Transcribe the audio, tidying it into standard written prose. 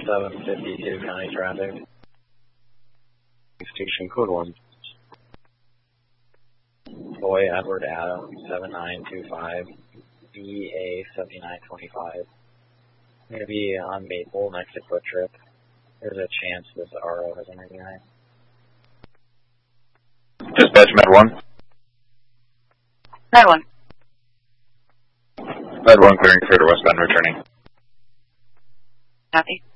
752 county traffic. Station code 1. Boy Edward Adam 7925 BA 7925. I'm going to be on Maple next to Quick Trip. There's a chance this RO has an 99. Dispatch Med 1. Med 1. Med 1 clearing clear to westbound returning. Copy.